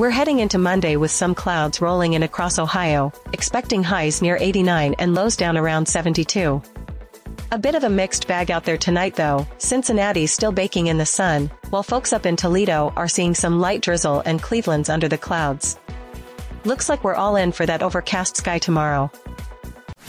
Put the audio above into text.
We're heading into Monday with some clouds rolling in across Ohio, expecting highs near 89 and lows down around 72. A bit of a mixed bag out there tonight though. Cincinnati's still baking in the sun, while folks up in Toledo are seeing some light drizzle and Cleveland's under the clouds. Looks like we're all in for that overcast sky tomorrow.